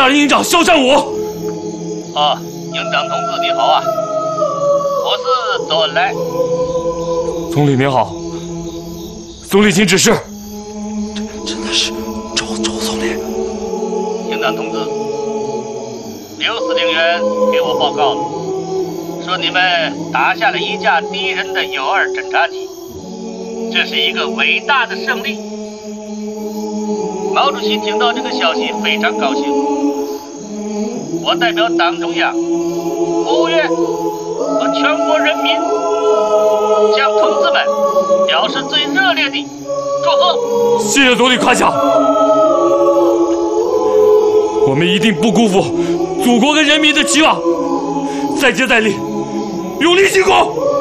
大人营长肖战武。 哦，营长同志你好啊，我是周恩来。 总理您好，总理请指示。 真的是周总理。 营长同志，刘司令员给我报告了，说你们打下了一架敌人的U-2侦察机，这是一个伟大的胜利。毛主席听到这个消息非常高兴，我代表党中央、国务院和全国人民向同志们表示最热烈的祝贺。 谢谢总理夸奖，我们一定不辜负祖国跟人民的期望，再接再厉，勇立进攻。